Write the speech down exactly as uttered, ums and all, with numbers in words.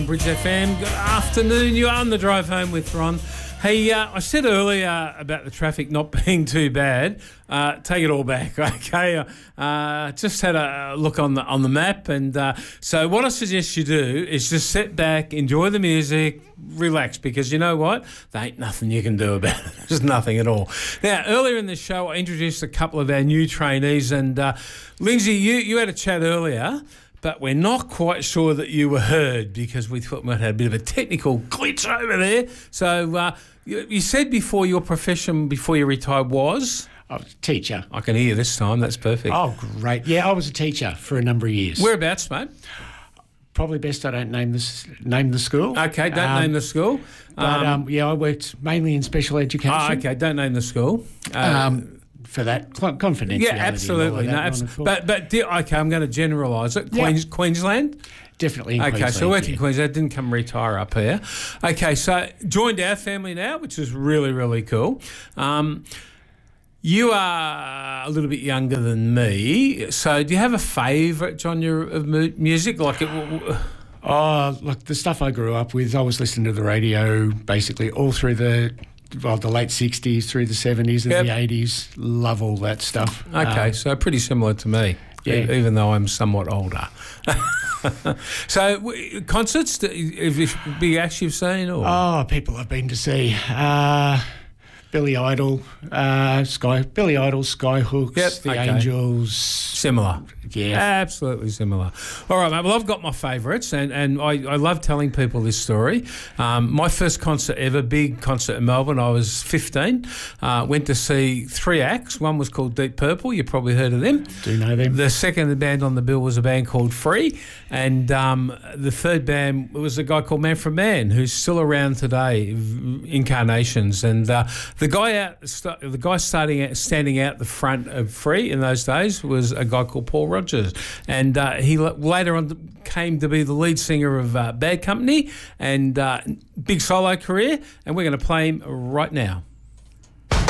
Bridge F M, good afternoon. You're on the drive home with Ron. Hey, uh, I said earlier about the traffic not being too bad. Uh, take it all back, okay? Uh, just had a look on the on the map, and uh, so what I suggest you do is just sit back, enjoy the music, relax, because you know what? There ain't nothing you can do about it. There's nothing at all. Now, earlier in the show, I introduced a couple of our new trainees, and uh, Lindsay, you, you had a chat earlier, but we're not quite sure that you were heard because we thought we might have a bit of a technical glitch over there. So uh, you, you said before your profession, before you retired, was? I was a teacher. I can hear you this time. That's perfect. Oh, great. Yeah, I was a teacher for a number of years. Whereabouts, mate? Probably best I don't name the, name the school. Okay, don't um, name the school. But, um, um, yeah, I worked mainly in special education. Oh, okay, don't name the school. Uh, um, for that confidentiality. Yeah, absolutely. No, abs- but but do, okay, I'm going to generalise it. Queens, yeah. Queensland. Definitely in okay, Queensland. So working yeah. in Queensland, didn't come retire up here. Okay, so joined our family now, which is really really cool. Um, you are a little bit younger than me, so do you have a favourite genre of mu- music? Like it. W- oh, look, the stuff I grew up with, I was listening to the radio basically all through the. Well, the late sixties through the seventies and yep. the eighties. Love all that stuff. Okay, um, so pretty similar to me, yeah. even though I'm somewhat older. So, w- concerts, big acts you've seen? Or? Oh, people I've been to see. Uh, Billy Idol, uh, Sky, Billy Idol, Skyhooks, yep, The okay. Angels. Similar. Yeah. Absolutely similar. All right, mate. Well, I've got my favourites, and, and I, I love telling people this story. Um, my first concert ever, big concert in Melbourne, I was fifteen. Uh, went to see three acts. One was called Deep Purple. You probably heard of them. Do know them. The second band on the bill was a band called Free. And um, the third band was a guy called Man from Man, who's still around today, Incarnations. And uh, the guy out, the guy starting out, standing out the front of Free in those days was a guy called Paul Rogers, and uh, he later on came to be the lead singer of uh, Bad Company, and uh, big solo career. And we're going to play him right now.